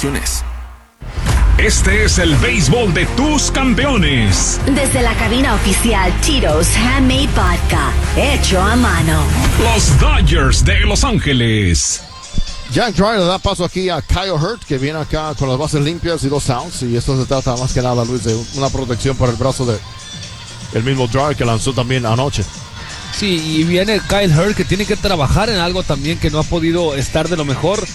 restricciones. Este es el béisbol de tus campeones. Desde la cabina oficial Tito's Handmade Vodka, hecho a mano. Los Dodgers de Los Ángeles. Jack Dreyer le da paso aquí a Kyle Hurt, que viene acá con las bases limpias y 2 outs. Y esto se trata más que nada, Luis, de una protección por el brazo de el mismo Dreyer que lanzó también anoche. Sí, y viene Kyle Hurt, que tiene que trabajar en algo también que no ha podido estar de lo mejor.